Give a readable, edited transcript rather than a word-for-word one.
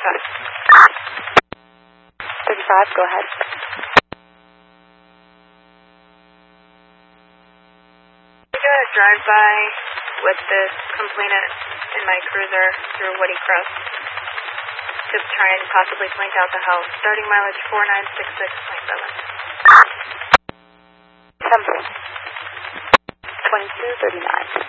35, go ahead. I'm doing a drive-by with this complainant in my cruiser through Woody Cross to try and possibly point out the house. Starting mileage 4966.7. Something. 2239.